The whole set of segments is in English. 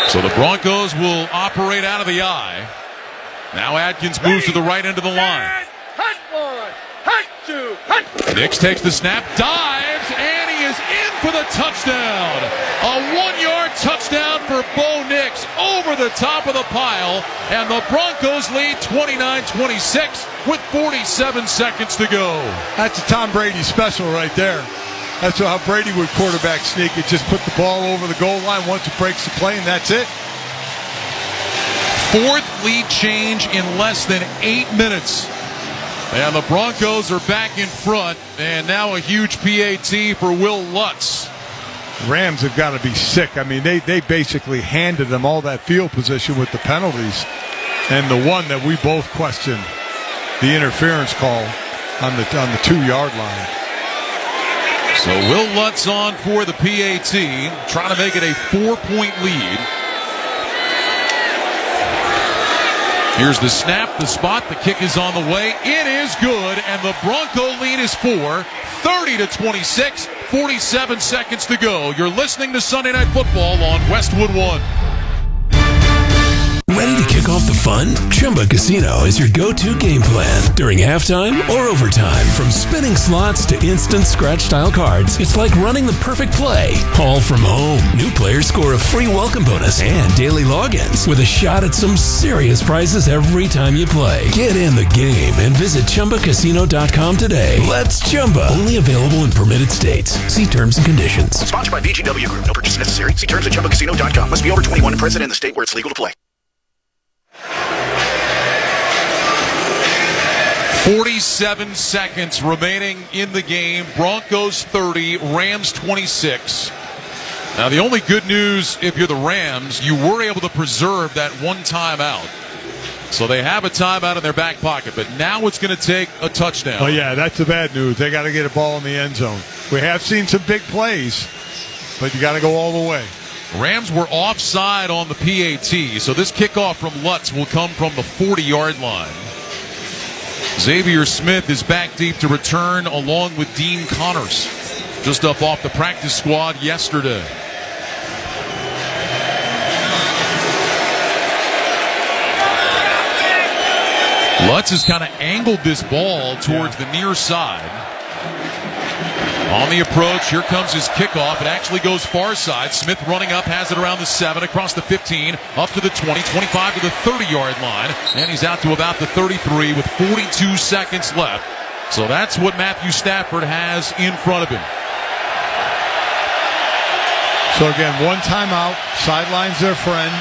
So the Broncos will operate out of the eye. Now Adkins moves to the right end of the line. Nix takes the snap, dives, and he is in for the touchdown. A 1-yard touchdown for Bo Nix over the top of the pile, and the Broncos lead 29-26 with 47 seconds to go. That's a Tom Brady special right there. That's how Brady would quarterback sneak it. Just put the ball over the goal line once it breaks the play, and that's it. Fourth lead change in less than 8 minutes. And the Broncos are back in front, and now a huge PAT for Will Lutz. Rams have got to be sick. I mean, they basically handed them all that field position with the penalties. And the one that we both questioned, the interference call on the 2-yard line. So Will Lutz on for the PAT, trying to make it a 4-point lead. Here's the snap, the spot, the kick is on the way. It is good, and the Bronco lead is 4, 30-26, 47 seconds to go. You're listening to Sunday Night Football on Westwood One. Ready to kick off the fun? Chumba Casino is your go-to game plan during halftime or overtime. From spinning slots to instant scratch-style cards, it's like running the perfect play, all from home. New players score a free welcome bonus and daily logins with a shot at some serious prizes every time you play. Get in the game and visit ChumbaCasino.com today. Let's Chumba. Only available in permitted states. See terms and conditions. Sponsored by VGW Group. No purchase necessary. See terms at ChumbaCasino.com. Must be over 21 and present in the state where it's legal to play. 47 seconds remaining in the game. Broncos 30, Rams 26. Now, the only good news, if you're the Rams, you were able to preserve that one timeout. So they have a timeout in their back pocket, but now it's going to take a touchdown. Oh, yeah, that's the bad news. They got to get a ball in the end zone. We have seen some big plays, but you got to go all the way. Rams were offside on the PAT, so this kickoff from Lutz will come from the 40-yard line. Xavier Smith is back deep to return along with Dean Connors, just up off the practice squad yesterday. Lutz has kind of angled this ball towards the near side. On the approach, here comes his kickoff. It actually goes far side. Smith running up, has it around the 7, across the 15, up to the 20, 25 to the 30-yard line. And he's out to about the 33 with 42 seconds left. So that's what Matthew Stafford has in front of him. So again, one timeout, sidelines their friend.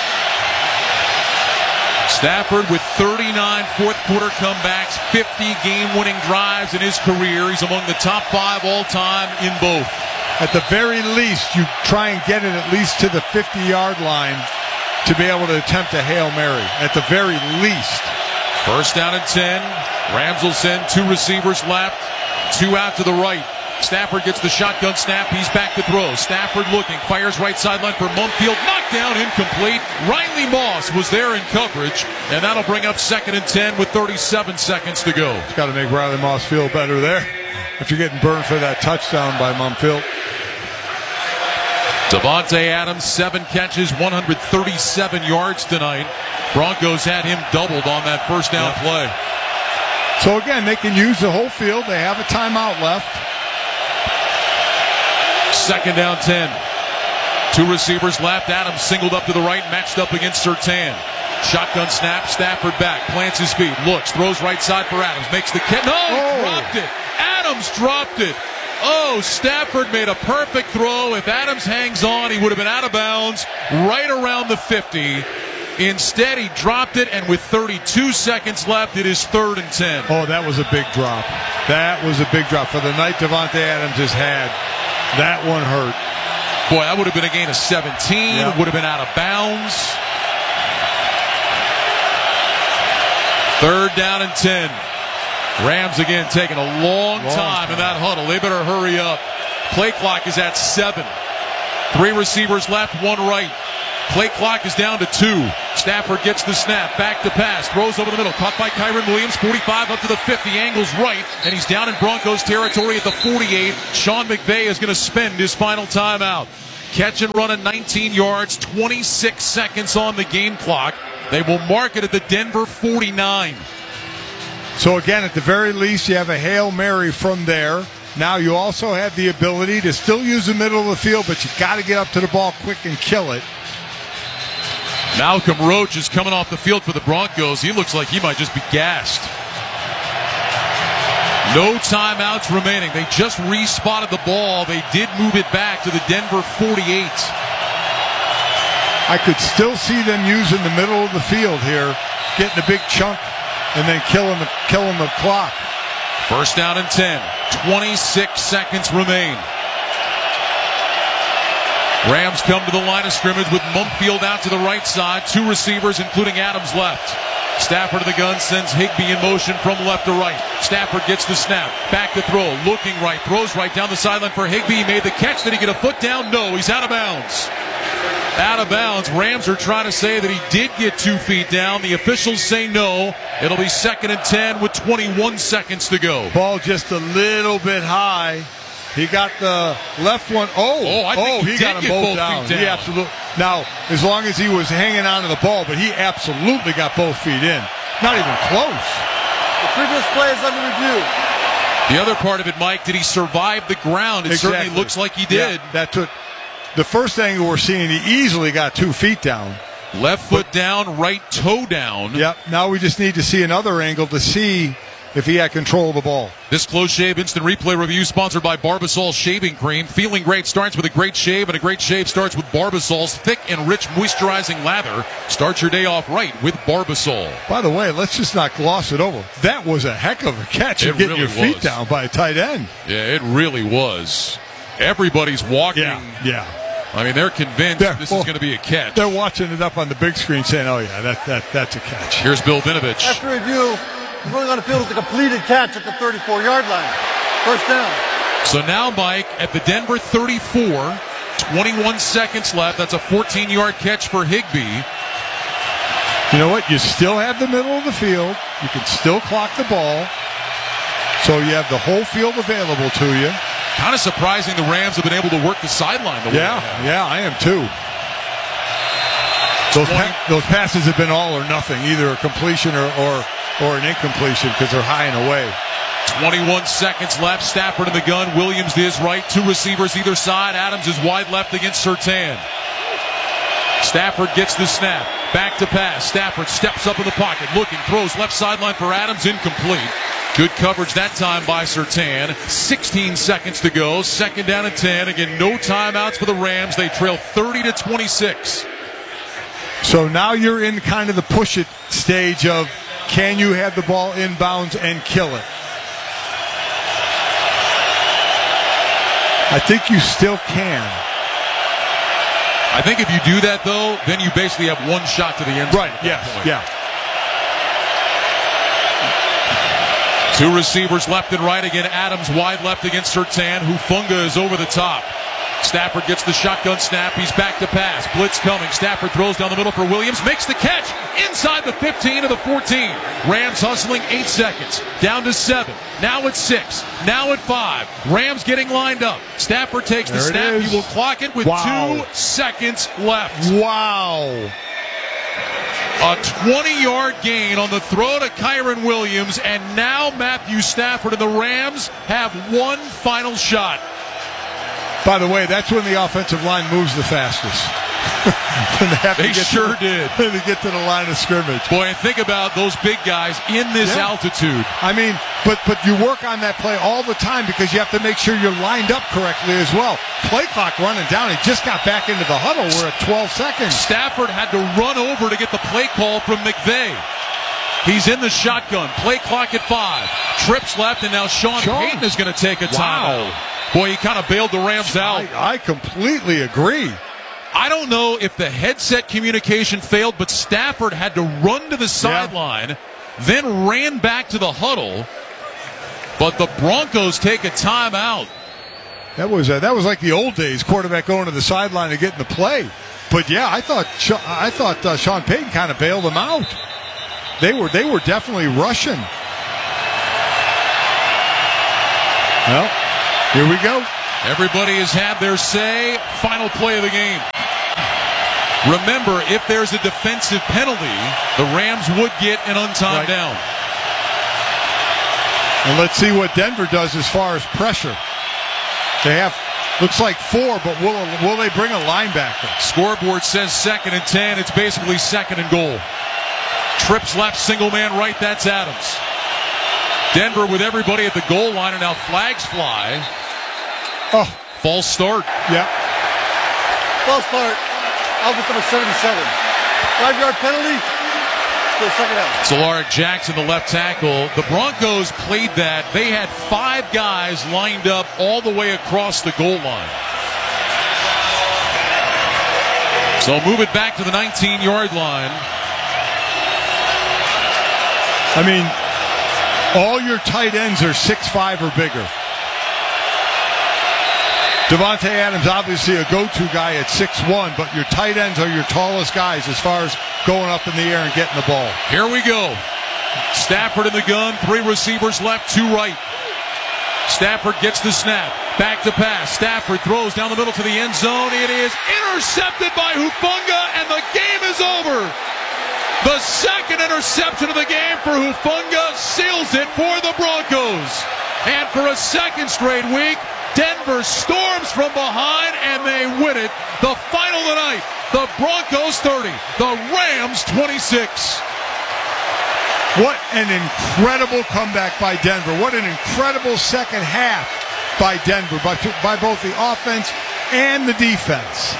Stafford with 39 fourth-quarter comebacks, 50 game-winning drives in his career. He's among the top 5 all-time in both. At the very least, you try and get it at least to the 50-yard line to be able to attempt a Hail Mary. At the very least. First down and 10. Rams will send 2 receivers left, 2 out to the right. Stafford gets the shotgun snap. He's back to throw. Stafford looking, fires right sideline for Mumfield. Knocked down, incomplete. Riley Moss was there in coverage, and that'll bring up 2nd and 10 with 37 seconds to go. It's got to make Riley Moss feel better there if you're getting burned for that touchdown by Mumfield. Davante Adams, 7 catches, 137 yards tonight. Broncos had him doubled on that first down play. So again, they can use the whole field. They have a timeout left. 2nd down 10. 2 receivers left. Adams singled up to the right, matched up against Surtain. Shotgun snap. Stafford back, plants his feet, looks, throws right side for Adams, makes the catch. Dropped it. Adams dropped it. Oh, Stafford made a perfect throw. If Adams hangs on, he would have been out of bounds right around the 50. Instead, he dropped it, and with 32 seconds left, it is 3rd and 10. Oh, that was a big drop. That was a big drop. For the night Davante Adams has had, that one hurt. Boy, that would have been a gain of 17. Yep. Would have been out of bounds. 3rd down and 10. Rams again taking a long time in that huddle. They better hurry up. Play clock is at 7. 3 receivers left, 1 right. Play clock is down to 2. Stafford gets the snap, back to pass, throws over the middle, caught by Kyren Williams, 45 up to the 50, angles right, and he's down in Broncos territory at the 48. Sean McVay is going to spend his final timeout. catch and run of 19 yards, 26 seconds on the game clock. They will mark it at the Denver 49. So again, at the very least, you have a Hail Mary from there. Now you also have the ability to still use the middle of the field, but you got to get up to the ball quick and kill it. Malcolm Roach is coming off the field for the Broncos. He looks like he might just be gassed. No timeouts remaining. They just respotted the ball. They did move it back to the Denver 48. I could still see them using the middle of the field here, getting a big chunk, and then killing the clock. First down and 10. 26 seconds remain. Rams come to the line of scrimmage with Mumpfield out to the right side. Two receivers, including Adams, left. Stafford to the gun, sends Higbee in motion from left to right. Stafford gets the snap. Back to throw. Looking right. Throws right down the sideline for Higbee. He made the catch. Did he get a foot down? No. He's out of bounds. Out of bounds. Rams are trying to say that he did get 2 feet down. The officials say no. It'll be 2nd and 10 with 21 seconds to go. Ball just a little bit high. He got the left one. I think he got them both down. He absolutely. Now, as long as he was hanging on to the ball, but he absolutely got both feet in. Not even close. The previous play is under review. The other part of it, Mike, did he survive the ground? It certainly looks like he did. Yeah, that took the first angle we're seeing. He easily got 2 feet down. Left foot down, right toe down. Yep. Now we just need to see another angle to see if he had control of the ball. This Close Shave Instant Replay review sponsored by Barbasol Shaving Cream. Feeling great starts with a great shave, and a great shave starts with Barbasol's thick and rich moisturizing lather. Start your day off right with Barbasol. By the way, let's just not gloss it over. That was a heck of a catch. It getting really your feet down by a tight end. Yeah, it really was. Everybody's walking. Yeah. I mean, they're convinced this is going to be a catch. They're watching it up on the big screen saying, oh, yeah, that's a catch. Here's Bill Vinovich. After review, running on the field with a completed catch at the 34-yard line. First down. So now, Mike, at the Denver 34, 21 seconds left. That's a 14-yard catch for Higbee. You know what? You still have the middle of the field. You can still clock the ball. So you have the whole field available to you. Kind of surprising the Rams have been able to work the sideline the way they have. Yeah, I am too. Those passes have been all or nothing, either a completion or an incompletion because they're high and away. 21 seconds left. Stafford in the gun. Williams to his right. Two receivers either side. Adams is wide left against Surtain. Stafford gets the snap. Back to pass. Stafford steps up in the pocket. Looking. Throws left sideline for Adams. Incomplete. Good coverage that time by Surtain. 16 seconds to go. Second down and 10. Again, no timeouts for the Rams. They trail 30-26. So now you're in kind of the push it stage of can you have the ball inbounds and kill it? I think you still can. I think if you do that, though, then you basically have one shot to the end zone. Right, yes, yeah. Two receivers left and right. Again, Adams wide left against Surtain. Hufanga is over the top. Stafford gets the shotgun snap. He's back to pass. Blitz coming. Stafford throws down the middle for Williams. Makes the catch inside the 15 to the 14. Rams hustling 8 seconds. Down to 7. Now at 6. Now at 5. Rams getting lined up. Stafford takes the snap. He will clock it with 2 seconds left. Wow. A 20-yard gain on the throw to Kyren Williams. And now Matthew Stafford and the Rams have one final shot. By the way, that's when the offensive line moves the fastest. They sure did. When they get to the line of scrimmage. Boy, and think about those big guys in this altitude. I mean, but you work on that play all the time because you have to make sure you're lined up correctly as well. Play clock running down. He just got back into the huddle. We're at 12 seconds. Stafford had to run over to get the play call from McVay. He's in the shotgun. Play clock at 5. Trips left, and now Sean Payton is going to take a timeout. Boy, he kind of bailed the Rams out. I completely agree. I don't know if the headset communication failed, but Stafford had to run to the sideline, then ran back to the huddle. But the Broncos take a timeout. That was like the old days, quarterback going to the sideline and getting the play. But yeah, I thought Sean Payton kind of bailed them out. They were definitely rushing. Well, here we go. Everybody has had their say. Final play of the game. Remember, if there's a defensive penalty, the Rams would get an untimed down. And let's see what Denver does as far as pressure. They have, looks like 4, but will they bring a linebacker? Scoreboard says 2nd and 10. It's basically 2nd and goal. Trips left, single man right. That's Adams. Denver with everybody at the goal line, and now flags fly. Oh, false start. Yeah. False start. I'll become a 77. 5-yard penalty. Still second out. Solaric Jackson, the left tackle. The Broncos played that. They had 5 guys lined up all the way across the goal line. So move it back to the 19-yard line. I mean, all your tight ends are 6'5" or bigger. Davante Adams, obviously a go-to guy at 6'1", but your tight ends are your tallest guys as far as going up in the air and getting the ball. Here we go. Stafford in the gun, 3 receivers left, 2 right. Stafford gets the snap, back to pass. Stafford throws down the middle to the end zone. It is intercepted by Hufanga, and the game is over. The second interception of the game for Hufanga seals it for the Broncos. And for a second straight week, Denver storms from behind, and they win it. The final tonight, the Broncos 30, the Rams 26. What an incredible comeback by Denver. What an incredible second half by Denver, by both the offense and the defense.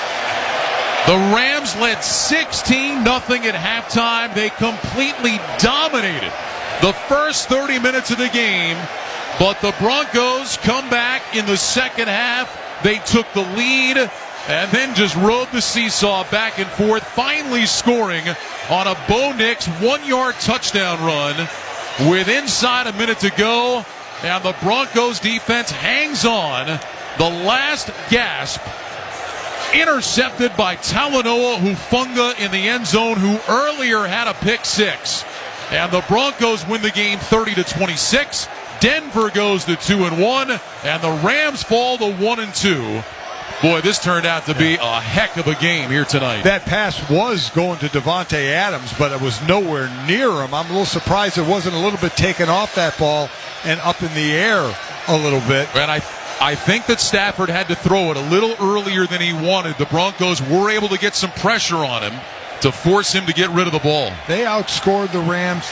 The Rams led 16-0 at halftime. They completely dominated the first 30 minutes of the game. But the Broncos come back in the second half. They took the lead and then just rode the seesaw back and forth, finally scoring on a Bo Nix 1-yard touchdown run with inside a minute to go. And the Broncos defense hangs on. The last gasp intercepted by Talanoa Hufanga in the end zone, who earlier had a pick 6. And the Broncos win the game 30-26. Denver goes to 2-1, and the Rams fall to 1-2. Boy, this turned out to be a heck of a game here tonight. That pass was going to Davante Adams, but it was nowhere near him. I'm a little surprised it wasn't a little bit taken off that ball and up in the air a little bit. And I think that Stafford had to throw it a little earlier than he wanted. The Broncos were able to get some pressure on him to force him to get rid of the ball. They outscored the Rams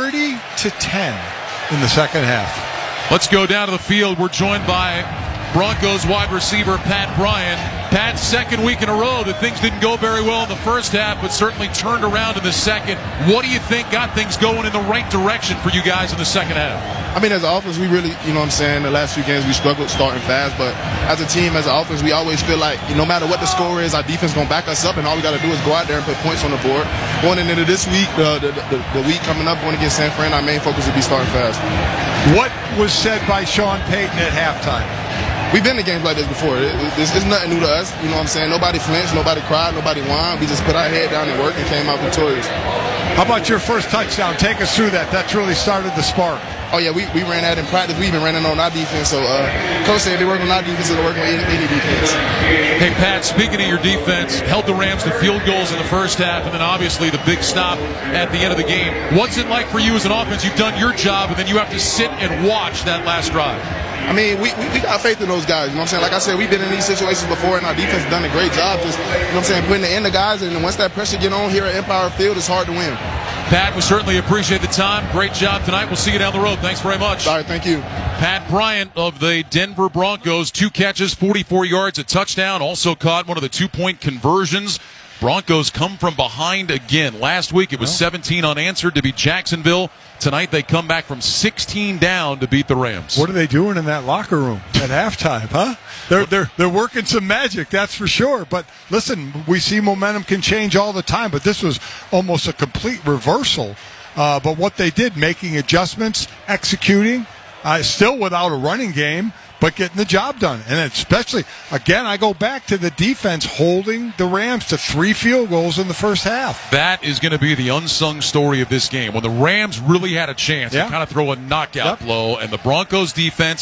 30-10 in the second half. Let's go down to the field. We're joined by Broncos wide receiver Pat Bryant. Pat's second week in a row that things didn't go very well in the first half, but certainly turned around in the second. What do you think got things going in the right direction for you guys in the second half? I mean, as an offense, we really, the last few games we struggled starting fast, but as a team, as an offense, we always feel like no matter what the score is, our defense going to back us up, and all we got to do is go out there and put points on the board. Going into this week, the week coming up, going against San Fran, our main focus will be starting fast. What was said by Sean Payton at halftime? We've been in games like this before. It's nothing new to us. You know what I'm saying? Nobody flinched, nobody cried, nobody whined. We just put our head down and worked and came out victorious. How about your first touchdown? Take us through that. That's really started the spark. Oh, yeah, we ran that in practice. We've been running on our defense. So, Coach said they work on our defense, they're working on any defense. Hey, Pat, speaking of your defense, held the Rams to field goals in the first half, and then obviously the big stop at the end of the game. What's it like for you as an offense? You've done your job, and then you have to sit and watch that last drive. I mean, we got faith in those guys. You know what I'm saying? Like I said, we've been in these situations before, and our defense has done a great job. Just, you know what I'm saying, putting the end of guys, and once that pressure get on here at Empire Field, it's hard to win. Pat, we certainly appreciate the time. Great job tonight. We'll see you down the road. Thanks very much. All right, thank you. Pat Bryant of the Denver Broncos, 2 catches, 44 yards, a touchdown. Also caught one of the 2-point conversions. Broncos come from behind again. Last week it was 17 unanswered to beat Jacksonville. Tonight they come back from 16 down to beat the Rams. What are they doing in that locker room at halftime, huh? They're working some magic, that's for sure. But listen, we see momentum can change all the time, but this was almost a complete reversal. But what they did, making adjustments, executing, still without a running game, but getting the job done. And especially, again, I go back to the defense holding the Rams to 3 field goals in the first half. That is going to be the unsung story of this game. When the Rams really had a chance to kind of throw a knockout blow, and the Broncos defense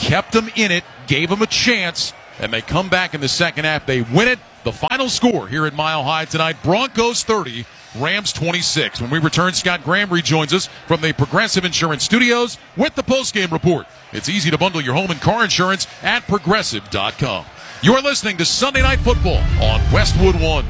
kept them in it, gave them a chance, and they come back in the second half. They win it. The final score here at Mile High tonight, Broncos 30, Rams 26. When we return, Scott Graham rejoins us from the Progressive Insurance Studios with the postgame report. It's easy to bundle your home and car insurance at Progressive.com. You are listening to Sunday Night Football on Westwood One.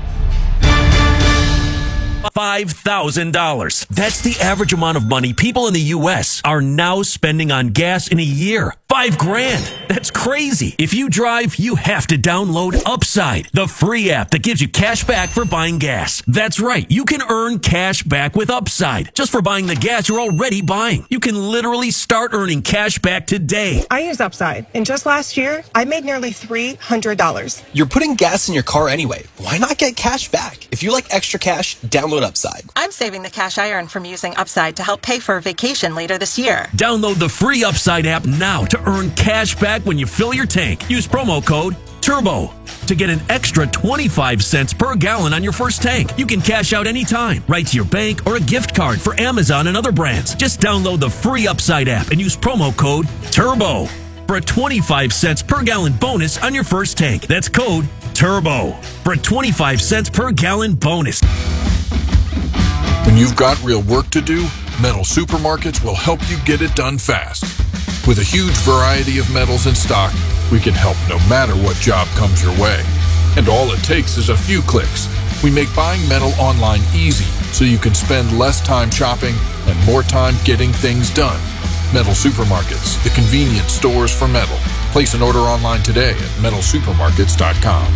$5,000. That's the average amount of money people in the U.S. are now spending on gas in a year. $5,000. That's crazy. If you drive, you have to download Upside, the free app that gives you cash back for buying gas. That's right. You can earn cash back with Upside just for buying the gas you're already buying. You can literally start earning cash back today. I use Upside, and just last year, I made nearly $300. You're putting gas in your car anyway. Why not get cash back? If you like extra cash, download Upside. I'm saving the cash I earn from using Upside to help pay for a vacation later this year. Download the free Upside app now to earn cash back when you fill your tank. Use promo code TURBO to get an extra 25 cents per gallon on your first tank. You can cash out anytime, right to your bank or a gift card for Amazon and other brands. Just download the free Upside app and use promo code TURBO for a 25 cents per gallon bonus on your first tank. That's code TURBO for a 25 cents per gallon bonus. When you've got real work to do, Metal Supermarkets will help you get it done fast. With a huge variety of metals in stock, we can help no matter what job comes your way. And all it takes is a few clicks. We make buying metal online easy so you can spend less time shopping and more time getting things done. Metal Supermarkets, the convenience stores for metal. Place an order online today at metalsupermarkets.com.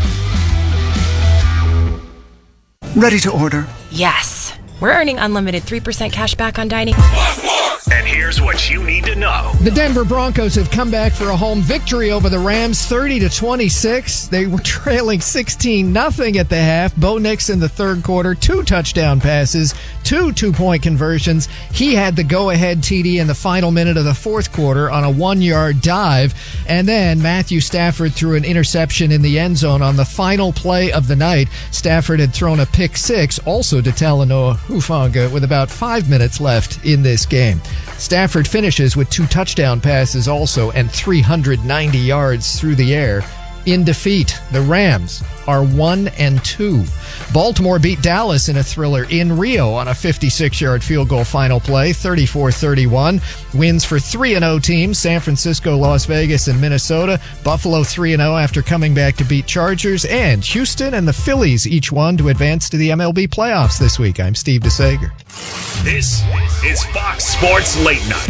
Ready to order? Yes. We're earning unlimited 3% cash back on dining. And here's what you need to know. The Denver Broncos have come back for a home victory over the Rams, 30-26. They were trailing 16-0 at the half. Bo Nix in the third quarter, 2 touchdown passes, 2 two-point conversions. He had the go-ahead TD in the final minute of the fourth quarter on a 1-yard dive. And then Matthew Stafford threw an interception in the end zone on the final play of the night. Stafford had thrown a pick six, also to Talanoa Hufanga, with about 5 minutes left in this game. Stafford finishes with 2 touchdown passes also and 390 yards through the air. In defeat, the Rams are 1-2. Baltimore beat Dallas in a thriller in Rio on a 56-yard field goal final play, 34-31. Wins for 3-0 teams, San Francisco, Las Vegas, and Minnesota. Buffalo 3-0 after coming back to beat Chargers. And Houston and the Phillies each won to advance to the MLB playoffs this week. I'm Steve DeSager. This is Fox Sports Late Night.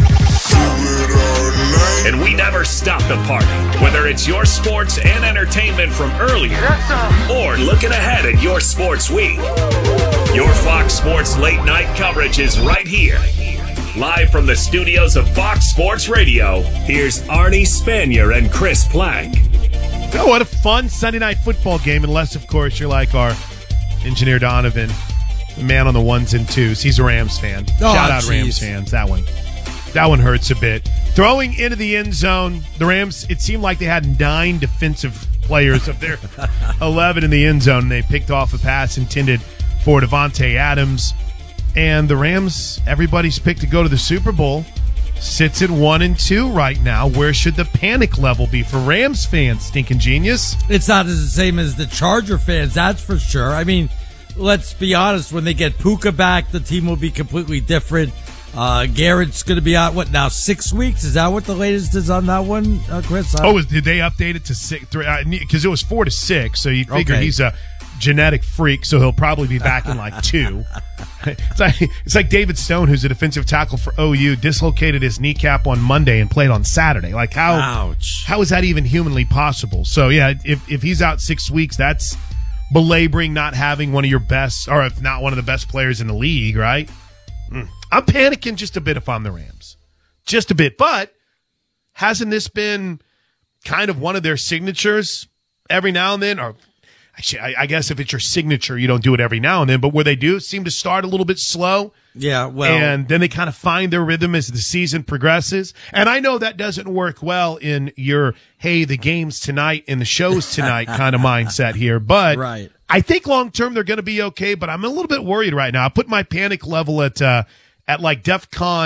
And we never stop the party, whether it's your sports and entertainment from earlier or looking ahead at your sports week. Your Fox Sports Late Night coverage is right here. Live from the studios of Fox Sports Radio, here's Arnie Spanier and Chris Plank. Oh, what a fun Sunday night football game, unless, of course, you're like our engineer Donovan, the man on the ones and twos. He's a Rams fan. Shout out Rams fans. That one hurts a bit. Throwing into the end zone, the Rams, it seemed like they had 9 defensive players of their 11 in the end zone. They picked off a pass intended for Devontae Adams. And the Rams, everybody's picked to go to the Super Bowl, sits at 1-2 right now. Where should the panic level be for Rams fans, Stinking Genius? It's not the same as the Charger fans, that's for sure. I mean, let's be honest, when they get Puka back, the team will be completely different. Garrett's going to be out, 6 weeks? Is that what the latest is on that one, Chris? Did they update it to 6? Because it was 4 to 6, so you figure he's a genetic freak, so he'll probably be back in 2. It's like David Stone, who's a defensive tackle for OU, dislocated his kneecap on Monday and played on Saturday. How is that even humanly possible? So, yeah, if he's out 6 weeks, that's belaboring not having one of your best, or if not one of the best players in the league, right? I'm panicking just a bit if I'm the Rams. Just a bit. But hasn't this been kind of one of their signatures every now and then? Or actually, I guess if it's your signature, you don't do it every now and then. But where they do seem to start a little bit slow. Yeah, well. And then they kind of find their rhythm as the season progresses. And I know that doesn't work well in your, hey, the game's tonight and the show's tonight kind of mindset here. But right. I think long term they're going to be okay. But I'm a little bit worried right now. I put my panic level at like DEFCON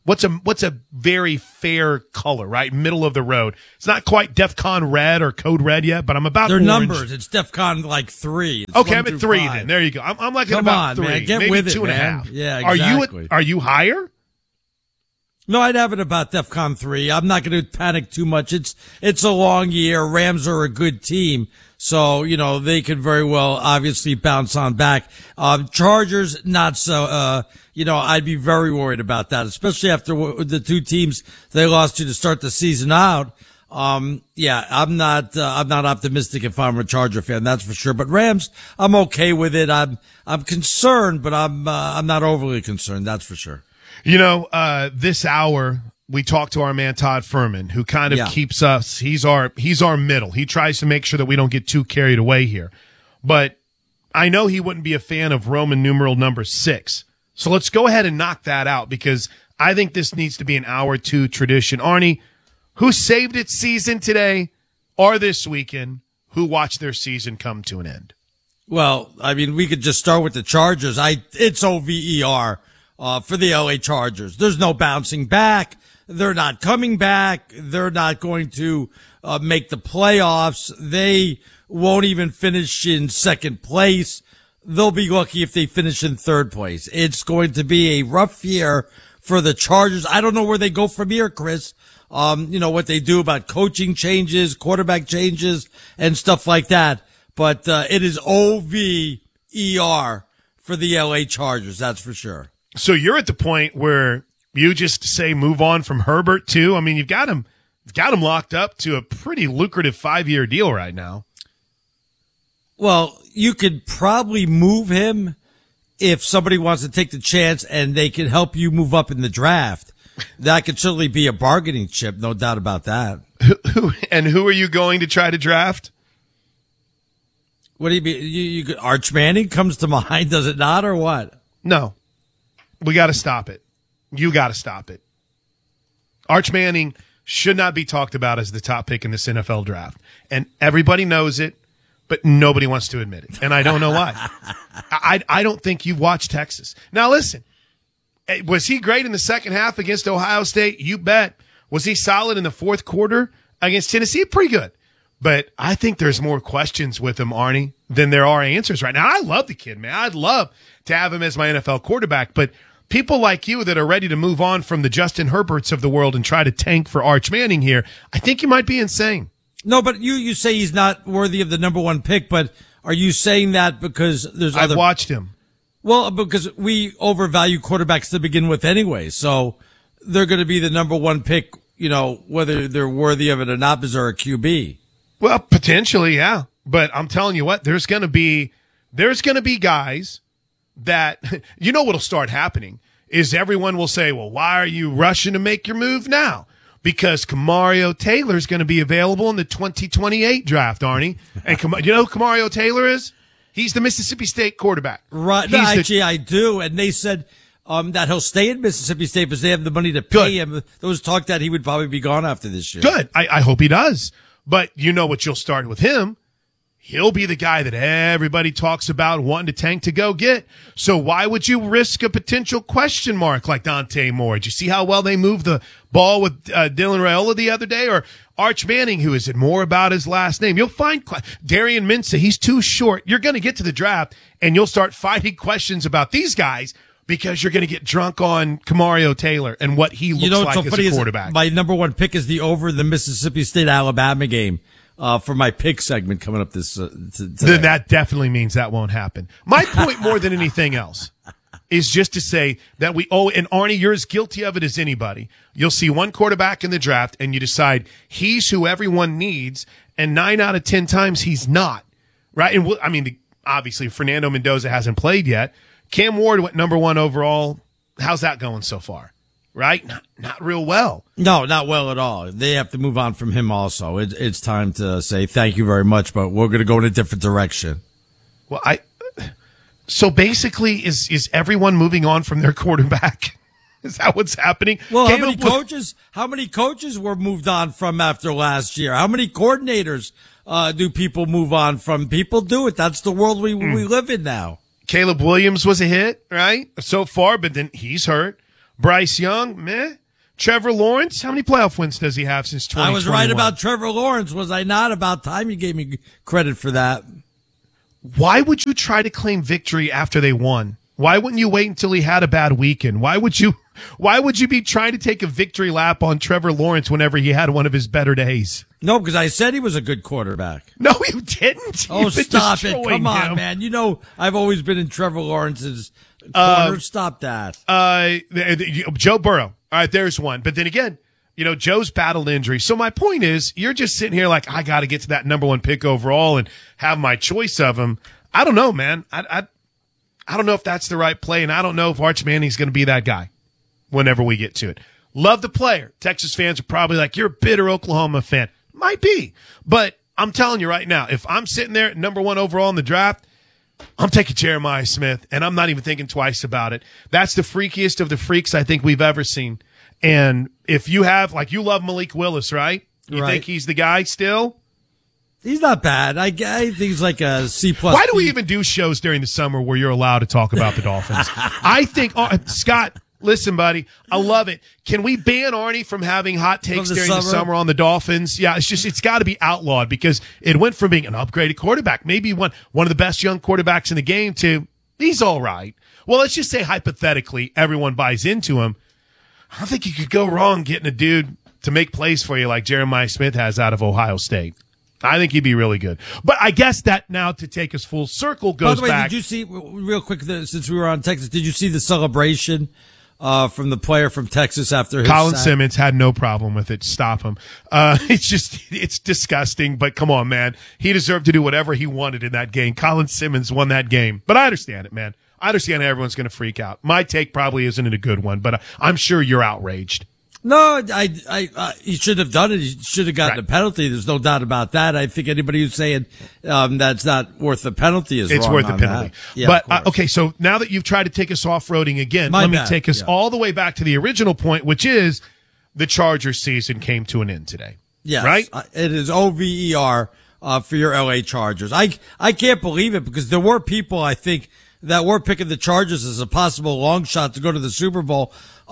What's a very fair color, right? Middle of the road. It's not quite DEFCON red or code red yet, but I'm about They're orange. numbers. It's DEFCON like 3. It's Okay, 1 I'm at through 3 5. then. There you go. I'm like at Come about on, 3. man. Get maybe with it, 2.5. man. Yeah, exactly. Are you higher? No, I'd have it about DEFCON 3. I'm not going to panic too much. It's a long year. Rams are a good team. So, they could very well obviously bounce on back. Chargers, not so, I'd be very worried about that, especially after the two teams they lost to start the season out. I'm not optimistic if I'm a Charger fan, that's for sure. But Rams, I'm okay with it. I'm concerned, but I'm not overly concerned, that's for sure. This hour, we talked to our man Todd Furman, who kind of keeps us. He's our middle. He tries to make sure that we don't get too carried away here. But I know he wouldn't be a fan of Roman numeral number 6. So let's go ahead and knock that out, because I think this needs to be an hour 2 tradition. Arnie, who saved its season today or this weekend? Who watched their season come to an end? Well, I mean, we could just start with the Chargers. It's OVER for the LA Chargers. There's no bouncing back. They're not coming back. They're not going to make the playoffs. They won't even finish in second place. They'll be lucky if they finish in third place. It's going to be a rough year for the Chargers. I don't know where they go from here, Chris. What they do about coaching changes, quarterback changes, and stuff like that. But it is OVER for the LA Chargers, that's for sure. So you're at the point where you just say move on from Herbert too? I mean, you've got him locked up to a pretty lucrative 5-year deal right now. Well, you could probably move him if somebody wants to take the chance and they can help you move up in the draft. That could certainly be a bargaining chip, no doubt about that. Who are you going to try to draft? What do you mean? Arch Manning comes to mind, does it not, or what? No. We got to stop it. You got to stop it. Arch Manning should not be talked about as the top pick in this NFL draft. And everybody knows it, but nobody wants to admit it. And I don't know why. I don't think you've watched Texas. Now, listen, was he great in the second half against Ohio State? You bet. Was he solid in the fourth quarter against Tennessee? Pretty good. But I think there's more questions with him, Arnie, than there are answers right now. I love the kid, man. I'd love to have him as my NFL quarterback. But people like you that are ready to move on from the Justin Herberts of the world and try to tank for Arch Manning here, I think you might be insane. No, but you say he's not worthy of the number 1 pick, but are you saying that because there's other... I've watched him. Well, because we overvalue quarterbacks to begin with anyway, so they're going to be the number 1 pick, whether they're worthy of it or not, because they're a QB. Well, potentially, yeah. But I'm telling you what, there's going to be guys that, what'll start happening is everyone will say, well, why are you rushing to make your move now? Because Kamario Taylor is going to be available in the 2028 draft, Arnie. And you know who Kamario Taylor is? He's the Mississippi State quarterback. Right. No, actually, I do. And they said that he'll stay in Mississippi State because they have the money to pay him. There was talk that he would probably be gone after this year. Good. I hope he does. But you know what you'll start with him. He'll be the guy that everybody talks about wanting to tank to go get. So why would you risk a potential question mark like Dante Moore? Did you see how well they moved the ball with Dylan Raiola the other day? Or Arch Manning, who is it more about his last name? You'll find Darian Mensah. He's too short. You're going to get to the draft and you'll start finding questions about these guys because you're going to get drunk on Kamario Taylor and what he looks like as a quarterback. My number 1 pick is the over the Mississippi State-Alabama game. For my pick segment coming up this then that definitely means that won't happen. My point more than anything else is just to say that and Arnie, you're as guilty of it as anybody. You'll see one quarterback in the draft and you decide he's who everyone needs, and 9 out of 10 times he's not, right? And obviously Fernando Mendoza hasn't played yet. Cam Ward went number 1 overall. How's that going so far? Right? Not real well. No, not well at all. They have to move on from him also. It's time to say thank you very much, but we're going to go in a different direction. Well, so basically is everyone moving on from their quarterback? Is that what's happening? Well, how many coaches were moved on from after last year? How many coordinators do people move on from? People do it. That's the world we live in now. Caleb Williams was a hit, right? So far, but then he's hurt. Bryce Young, meh. Trevor Lawrence, how many playoff wins does he have since 2021? I was right about Trevor Lawrence, was I not? About time you gave me credit for that. Why would you try to claim victory after they won? Why wouldn't you wait until he had a bad weekend? Why would you be trying to take a victory lap on Trevor Lawrence whenever he had one of his better days? No, because I said he was a good quarterback. No, you didn't. Oh, stop it. Come on, man. You know I've always been in Trevor Lawrence's corner. Stop that. Joe Burrow. All right, there's one. But then again, Joe's battled injury. So my point is, you're just sitting here like, I got to get to that number one pick overall and have my choice of him. I don't know, man. I don't know if that's the right play, and I don't know if Arch Manning's going to be that guy whenever we get to it. Love the player. Texas fans are probably like, you're a bitter Oklahoma fan. Might be. But I'm telling you right now, if I'm sitting there at number one overall in the draft, I'm taking Jeremiah Smith, and I'm not even thinking twice about it. That's the freakiest of the freaks I think we've ever seen. And if you have, like, you love Malik Willis, right? You think he's the guy still? He's not bad. I think he's like a C+. Why do we even do shows during the summer where you're allowed to talk about the Dolphins? I think, Scott, listen, buddy, I love it. Can we ban Arnie from having hot takes during the summer on the Dolphins? Yeah, it's got to be outlawed because it went from being an upgraded quarterback, maybe one of the best young quarterbacks in the game, to he's all right. Well, let's just say hypothetically everyone buys into him. I don't think you could go wrong getting a dude to make plays for you like Jeremiah Smith has out of Ohio State. I think he'd be really good. But I guess that now, to take us full circle, goes back. By the way, back. did you see, real quick, since we were on Texas, did you see the celebration from the player from Texas after his Colin sack? Simmons had no problem with it. Stop him. It's disgusting, but come on, man. He deserved to do whatever he wanted in that game. Colin Simmons won that game. But I understand it, man. I understand everyone's going to freak out. My take probably isn't a good one, but I'm sure you're outraged. No, he should have done it. He should have gotten a penalty. There's no doubt about that. I think anybody who's saying that's not worth the penalty is it's wrong worth on the penalty. Yeah, but okay, so now that you've tried to take us off-roading again, let me take us all the way back to the original point, which is the Chargers season came to an end today. Yes, right? It is OVER for your LA Chargers. I can't believe it because there were people, I think, that were picking the Chargers as a possible long shot to go to the Super Bowl.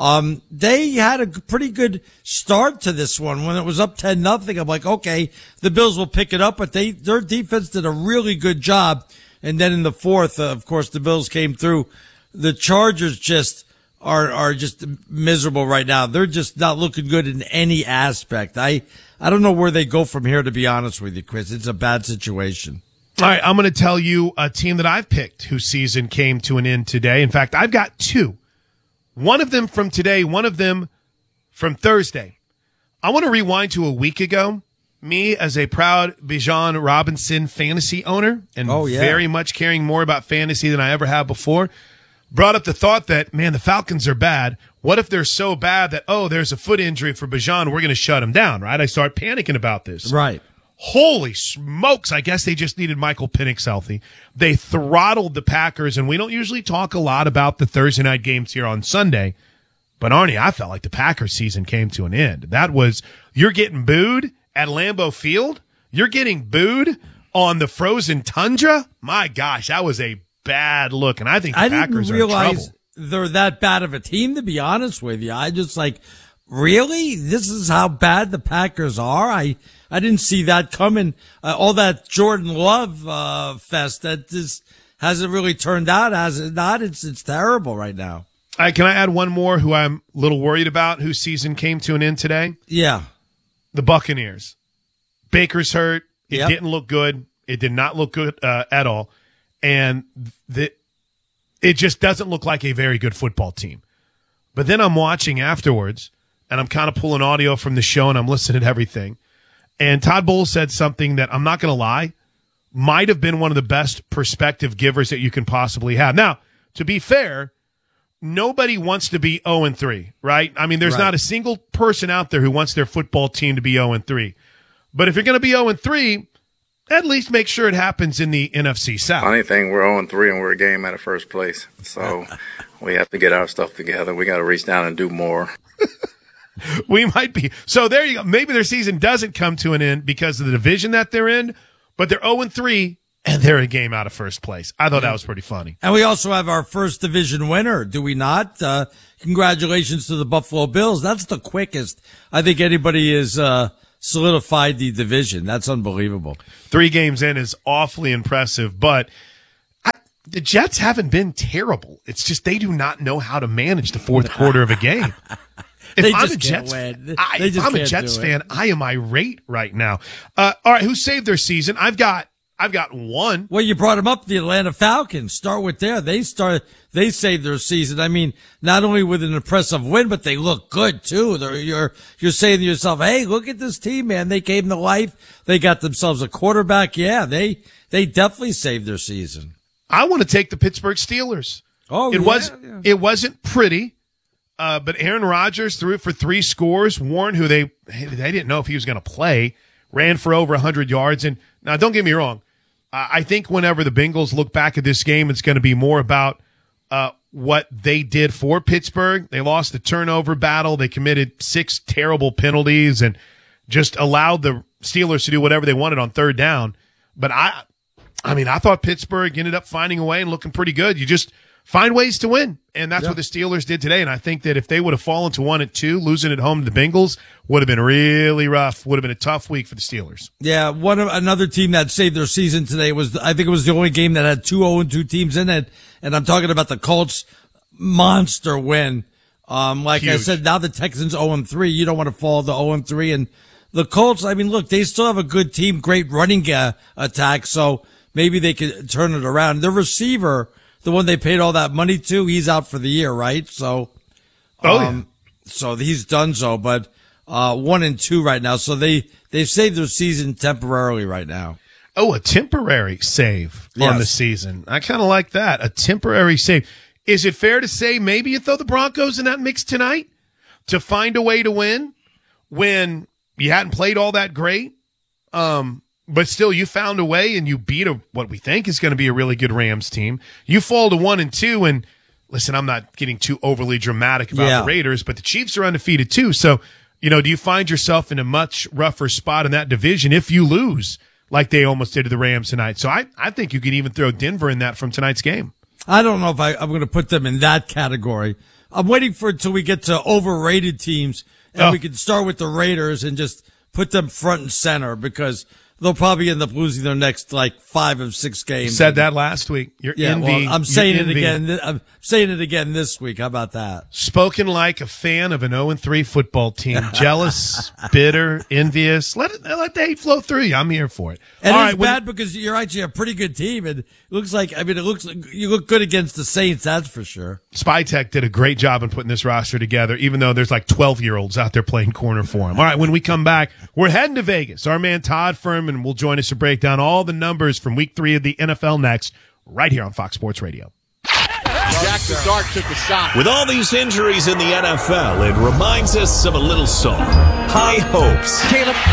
They had a pretty good start to this one when it was up 10-0. I'm like, okay, the Bills will pick it up, but their defense did a really good job. And then in the fourth, of course, the Bills came through. The Chargers just are just miserable right now. They're just not looking good in any aspect. I don't know where they go from here, to be honest with you, Chris. It's a bad situation. All right, I'm going to tell you a team that I've picked whose season came to an end today. In fact, I've got two. One of them from today, one of them from Thursday. I want to rewind to a week ago. Me, as a proud Bijan Robinson fantasy owner and very much caring more about fantasy than I ever have before, brought up the thought that, man, the Falcons are bad. What if they're so bad that, there's a foot injury for Bijan, we're going to shut him down, right? I start panicking about this. Right. Holy smokes, I guess they just needed Michael Penix healthy. They throttled the Packers, and we don't usually talk a lot about the Thursday night games here on Sunday. But, Arnie, I felt like the Packers season came to an end. You're getting booed at Lambeau Field? You're getting booed on the frozen tundra? My gosh, that was a bad look, and I think the Packers are in trouble. I didn't realize they're that bad of a team, to be honest with you. I just really? This is how bad the Packers are? I didn't see that coming. All that Jordan Love fest that just hasn't really turned out, has it not? It's terrible right now. Can I add one more who I'm a little worried about, whose season came to an end today? Yeah. The Buccaneers. Baker's hurt. It didn't look good. It did not look good at all. And it just doesn't look like a very good football team. But then I'm watching afterwards, and I'm kind of pulling audio from the show, and I'm listening to everything. And Todd Bowles said something that, I'm not going to lie, might have been one of the best perspective givers that you can possibly have. Now, to be fair, nobody wants to be 0-3, right? I mean, there's not a single person out there who wants their football team to be 0-3. But if you're going to be 0-3, at least make sure it happens in the NFC South. Funny thing, we're 0-3 and we're a game out of first place. So we have to get our stuff together. We got to reach down and do more. We might be. So there you go. Maybe their season doesn't come to an end because of the division that they're in, but they're 0-3 and they're a game out of first place. I thought that was pretty funny. And we also have our first division winner, do we not? Congratulations to the Buffalo Bills. That's the quickest I think anybody has solidified the division. That's unbelievable. 3 games in is awfully impressive, but the Jets haven't been terrible. It's just they do not know how to manage the fourth quarter of a game. If I'm a Jets fan, I am irate right now. All right, who saved their season? I've got one. Well, you brought them up, the Atlanta Falcons. Start with there. They saved their season. I mean, not only with an impressive win, but they look good too. You're saying to yourself, hey, look at this team, man. They came to life. They got themselves a quarterback. Yeah, they definitely saved their season. I want to take the Pittsburgh Steelers. It wasn't pretty. But Aaron Rodgers threw it for 3 scores. Warren, who they didn't know if he was going to play, ran for over 100 yards. And now, don't get me wrong. I think whenever the Bengals look back at this game, it's going to be more about what they did for Pittsburgh. They lost the turnover battle. They committed 6 terrible penalties and just allowed the Steelers to do whatever they wanted on third down. But I thought Pittsburgh ended up finding a way and looking pretty good. You just find ways to win. And that's what the Steelers did today. And I think that if they would have fallen to 1-2, losing at home to the Bengals would have been really rough. Would have been a tough week for the Steelers. Yeah. Another team that saved their season today I think it was the only game that had 2 0-2 teams in it. And I'm talking about the Colts monster win. Like Huge. I said, now the Texans 0-3. You don't want to fall to 0-3. And the Colts, I mean, look, they still have a good team, great running attack. So maybe they could turn it around. The receiver, the one they paid all that money to, he's out for the year, right? So, so he's done so, but 1-2 right now. So they've saved their season temporarily right now. Oh, a temporary save on the season. I kind of like that. A temporary save. Is it fair to say maybe you throw the Broncos in that mix tonight to find a way to win when you hadn't played all that great? But still, you found a way and you beat what we think is going to be a really good Rams team. You fall to 1-2, and listen, I'm not getting too overly dramatic about the Raiders, but the Chiefs are undefeated too. So, do you find yourself in a much rougher spot in that division if you lose like they almost did to the Rams tonight? So I think you could even throw Denver in that from tonight's game. I don't know if I'm going to put them in that category. I'm waiting until we get to overrated teams, and we can start with the Raiders and just put them front and center because they'll probably end up losing their next 5 of 6 games. You said that last week. I'm saying it again. I'm saying it again this week. How about that? Spoken like a fan of an 0-3 football team. Jealous, bitter, envious. Let the hate flow through you. I'm here for it. And it's bad because you're actually a pretty good team, and it looks like you look good against the Saints. That's for sure. Spytech did a great job in putting this roster together, even though there's 12-year-olds out there playing corner for him. All right, when we come back, we're heading to Vegas. Our man Todd Furman will join us to break down all the numbers from Week 3 of the NFL next, right here on Fox Sports Radio. Jackson Dart took a shot. With all these injuries in the NFL, it reminds us of a little song. High hopes. Caleb